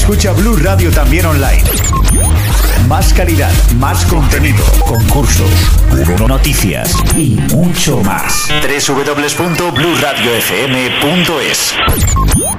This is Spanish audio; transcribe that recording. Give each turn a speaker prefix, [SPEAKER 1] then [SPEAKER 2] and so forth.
[SPEAKER 1] Escucha Blue Radio también online. Más calidad, más contenido, concursos, noticias y mucho más. www.blueradiofm.es